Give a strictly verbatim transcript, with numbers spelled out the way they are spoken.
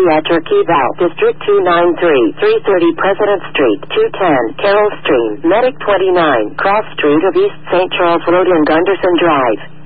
Pediatric Eval, District two ninety-three, three thirty President Street, two ten, Carroll Stream, Medic twenty-nine, Cross Street of East Saint Charles Road and Gunderson Drive.